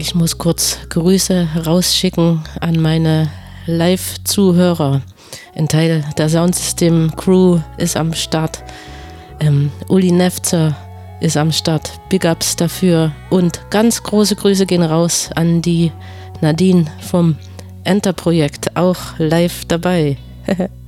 Ich muss kurz Grüße rausschicken an meine Live-Zuhörer. Ein Teil der Soundsystem-Crew ist am Start. Uli Nefzer ist am Start. Big Ups dafür. Und ganz große Grüße gehen raus an die Nadine vom Enter-Projekt, auch live dabei.